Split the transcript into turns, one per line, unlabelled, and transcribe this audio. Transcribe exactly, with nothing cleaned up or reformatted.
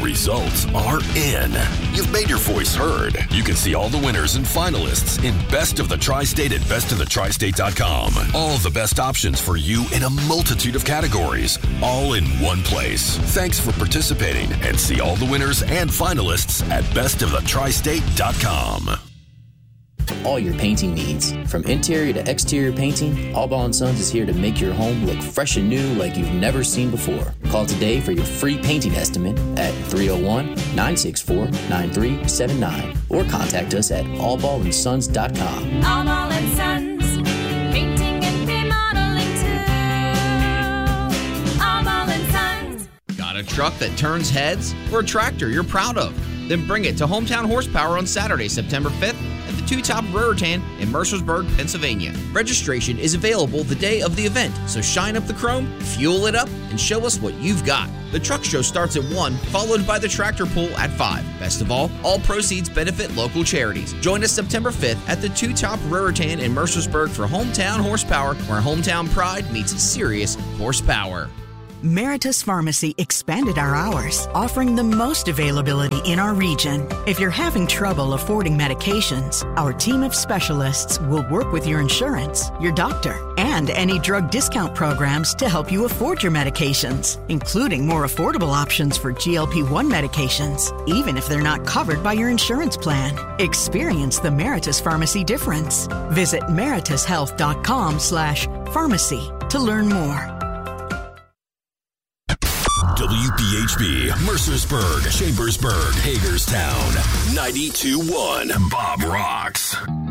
results are in. You've made your voice heard. You can see all the winners and finalists in Best of the Tri-State at best of the tri state dot com. All the best options for you in a multitude of categories, all in one place. Thanks for participating, and see all the winners and finalists at best of the tri state dot com.
All your painting needs. From interior to exterior painting, Allball and Sons is here to make your home look fresh and new like you've never seen before. Call today for your free painting estimate at three oh one, nine six four, nine three seven nine or contact us at all ball and sons dot com.
Allball and Sons, painting and remodeling too. Allball and Sons.
Got a truck that turns heads or a tractor you're proud of? Then bring it to Hometown Horsepower on Saturday, September fifth at the Two Top Raritan in Mercersburg, Pennsylvania. Registration is available the day of the event, so shine up the chrome, fuel it up, and show us what you've got. The truck show starts at one, followed by the tractor pull at five. Best of all, all proceeds benefit local charities. Join us September fifth at the Two Top Raritan in Mercersburg for Hometown Horsepower, where hometown pride meets serious horsepower.
Meritus Pharmacy expanded our hours, offering the most availability in our region. If you're having trouble affording medications, our team of specialists will work with your insurance, your doctor, and any drug discount programs to help you afford your medications, including more affordable options for G L P one medications, even if they're not covered by your insurance plan. Experience the Meritus Pharmacy difference. Visit meritus health dot com slash pharmacy to learn more.
W P H B, Mercersburg, Chambersburg, Hagerstown, ninety-two point one, Bob Rocks.